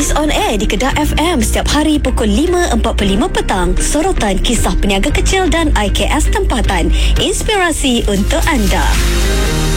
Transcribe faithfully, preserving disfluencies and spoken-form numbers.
Muis on Air di Kedah F M setiap hari pukul lima empat puluh lima petang. Sorotan kisah peniaga kecil dan I K S tempatan. Inspirasi untuk anda.